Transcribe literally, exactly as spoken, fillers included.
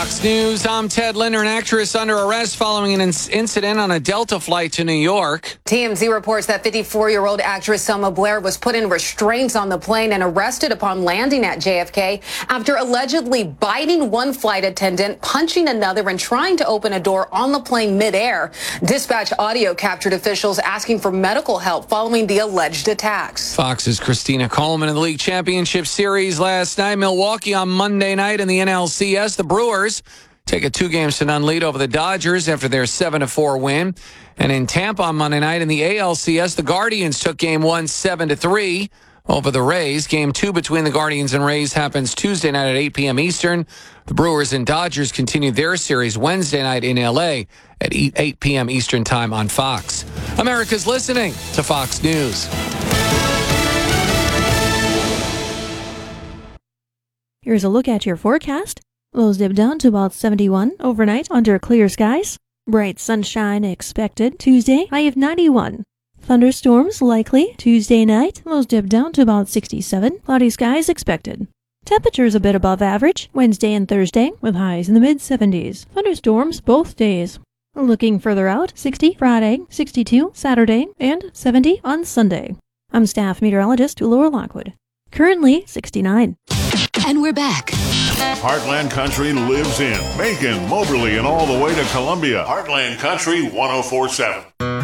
Fox News, I'm Ted Linder. An actress under arrest following an inc- incident on a Delta flight to New York. T M Z reports that fifty-four-year-old actress Selma Blair was put in restraints on the plane and arrested upon landing at J F K after allegedly biting one flight attendant, punching another, and trying to open a door on the plane midair. Dispatch audio captured officials asking for medical help following the alleged attacks. Fox's Christina Coleman in the League Championship Series last night. Milwaukee on Monday night in the N L C S. The Brewers take a two games to none lead over the Dodgers after their seven to four win. And in Tampa on Monday night in the A L C S, the Guardians took game one seven to three over the Rays. Game two between the Guardians and Rays happens Tuesday night at eight p.m. Eastern. The Brewers and Dodgers continue their series Wednesday night in L A at eight p.m. Eastern time on Fox. America's listening to Fox News. Here's a look at your forecast. Lows dip down to about seventy-one overnight under clear skies. Bright sunshine expected Tuesday, high of ninety-one. Thunderstorms likely Tuesday night. Lows dip down to about sixty-seven. Cloudy skies expected. Temperatures a bit above average Wednesday and Thursday with highs in the mid seventies. Thunderstorms both days. Looking further out, sixty Friday, sixty-two Saturday, and seventy on Sunday. I'm staff meteorologist Laura Lockwood. Currently sixty-nine. And we're back. Heartland Country lives in Macon, Moberly, and all the way to Columbia. Heartland Country one oh four point seven.